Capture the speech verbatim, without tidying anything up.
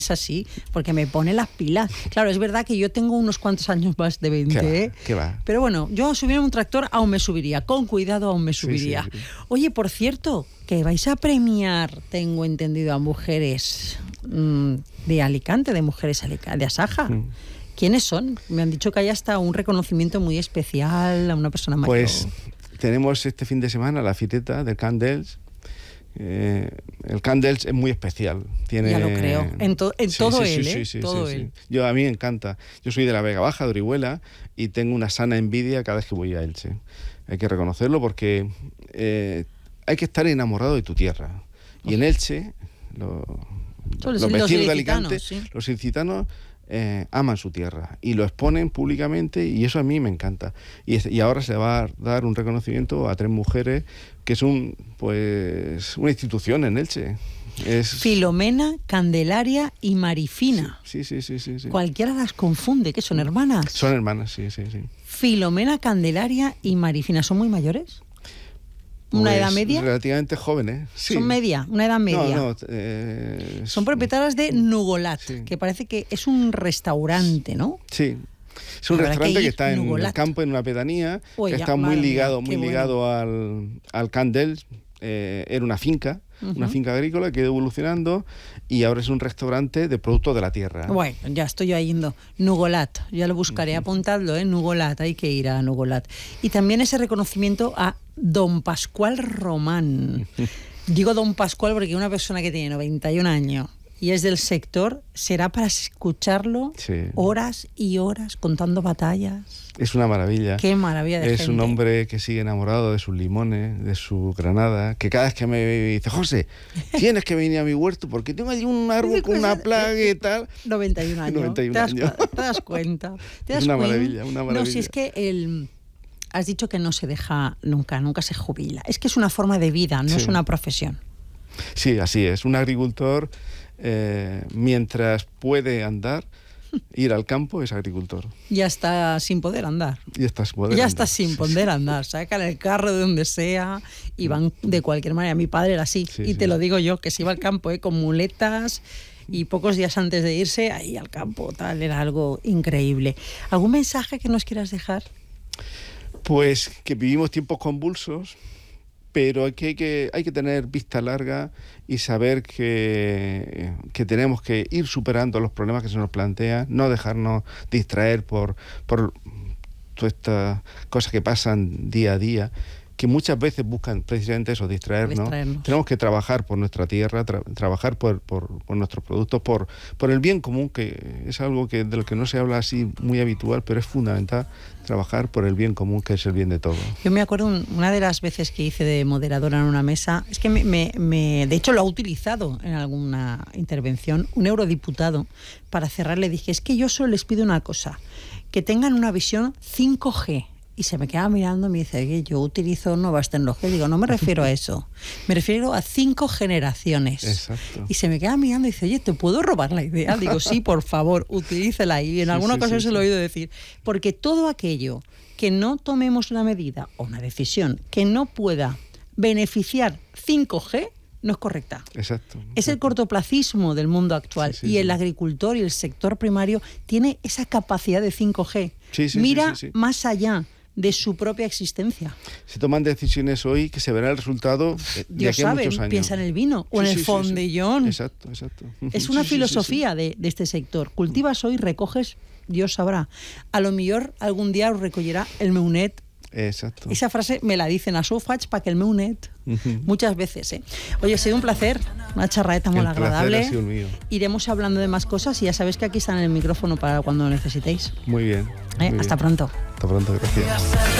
así, porque me pone las pilas. Claro, es verdad que yo tengo unos cuantos años más de veinte, ¿Qué va? ¿eh? ¿Qué va? Pero bueno, yo a subir en un tractor aún me subiría, con cuidado aún me subiría. Sí, sí, sí. Oye, por cierto, que vais a premiar, tengo entendido, a mujeres mmm, de Alicante, de mujeres Alica- de Asaja. Mm. ¿Quiénes son? Me han dicho que hay hasta un reconocimiento muy especial a una persona mayor. Pues tenemos este fin de semana la fiteta del Candels. Eh, el Candels es muy especial. Tiene... Ya lo creo. En, to- en sí, todo sí, él, sí, ¿eh? sí, sí, todo sí, él. Sí. Yo, a mí me encanta. Yo soy de la Vega Baja, de Orihuela, y tengo una sana envidia cada vez que voy a Elche. Hay que reconocerlo porque eh, hay que estar enamorado de tu tierra. Y en Elche, lo, los, los vecinos de Alicante, sí. los ilicitanos, Eh, aman su tierra y lo exponen públicamente, y eso a mí me encanta. Y, es, y ahora se va a dar un reconocimiento a tres mujeres que son, pues, una institución en Elche. Es... Filomena, Candelaria y Marifina. Sí, sí, sí, sí, sí. Cualquiera las confunde, que son hermanas. Son hermanas, sí, sí, sí. Filomena, Candelaria y Marifina, ¿son muy mayores? ¿Una pues edad media? Relativamente jóvenes, sí. Son media, una edad media. No, no, eh, son propietarias de Nugolat, sí. que parece que es un restaurante, ¿no? Sí. Es un Habrá restaurante que, que está Nugolat. en el campo, en una pedanía, Oye, que está muy ligado, mía, muy ligado bueno. al, al Candels. Eh, era una finca, uh-huh. una finca agrícola que ha ido evolucionando, y ahora es un restaurante de productos de la tierra. Bueno, ya estoy yo yendo. Nugolat, ya lo buscaré, uh-huh. apuntadlo, ¿eh? Nugolat, hay que ir a Nugolat. Y también ese reconocimiento a Don Pascual Román. Digo Don Pascual porque una persona que tiene noventa y un años y es del sector, será para escucharlo sí. horas y horas contando batallas. Es una maravilla. Qué maravilla de Es gente. un hombre que sigue enamorado de sus limones, de su granada, que cada vez que me ve dice, José, tienes que venir a mi huerto porque tengo allí un árbol con una plaga y tal. noventa y un años. noventa y un ¿Te das, años. ¿Te das cuenta? ¿Te das es una cuenta? maravilla, una maravilla. No, si es que el... Has dicho que no se deja nunca, nunca se jubila. Es que es una forma de vida, no sí. es una profesión. Sí, así es. Un agricultor, eh, mientras puede andar, ir al campo, es agricultor. Ya está sin poder andar. Ya está sin poder ya andar. está sin poder andar. Sacan el carro de donde sea y van de cualquier manera. Mi padre era así. Sí, y sí. te lo digo yo, que se iba al campo ¿eh? con muletas y pocos días antes de irse, ahí al campo, tal. Era algo increíble. ¿Algún mensaje que nos quieras dejar? Pues que vivimos tiempos convulsos, pero hay que, que, hay que tener vista larga y saber que, que tenemos que ir superando los problemas que se nos plantean, no dejarnos distraer por, por todas estas cosas que pasan día a día, que muchas veces buscan precisamente eso, distraernos. distraernos. Tenemos que trabajar por nuestra tierra, tra- trabajar por, por, por nuestros productos, por, por el bien común, que es algo que de lo que no se habla así muy habitual, pero es fundamental trabajar por el bien común, que es el bien de todos. Yo me acuerdo un, una de las veces que hice de moderadora en una mesa, es que me, me, me de hecho lo ha utilizado en alguna intervención, un eurodiputado, para cerrar le dije, es que yo solo les pido una cosa, que tengan una visión cinco G. Y se me queda mirando y me dice, oye, yo utilizo nuevas tecnologías. Digo, no me refiero a eso. Me refiero a cinco generaciones. Exacto. Y se me queda mirando y dice, oye, ¿te puedo robar la idea? Digo, sí, por favor, utilícela. Y en sí, alguna sí, ocasión sí, se lo he oído decir. Porque todo aquello que no tomemos una medida o una decisión que no pueda beneficiar cinco G, no es correcta. Exacto. Es el cortoplacismo del mundo actual. Sí, sí, y el sí. agricultor y el sector primario tiene esa capacidad de cinco G. Sí, sí, Mira sí, sí, sí. más allá de su propia existencia. Se toman decisiones hoy que se verá el resultado de Dios aquí a sabe, muchos años. Piensa en el vino o sí, en el sí, fondillón. Sí, sí. Exacto, exacto. Es una sí, filosofía sí, sí. De, de este sector. Cultivas hoy, recoges, Dios sabrá. A lo mejor algún día os recogerá el meunet. Exacto. Esa frase me la dicen a Sofach para que el meunet. Uh-huh. Muchas veces, ¿eh? Oye, ha sido un placer, una charraeta muy agradable. Ha sido el mío. Iremos hablando de más cosas y ya sabéis que aquí está en el micrófono para cuando lo necesitéis. Muy bien. ¿Eh? Muy Hasta bien. pronto. Hasta pronto, gracias.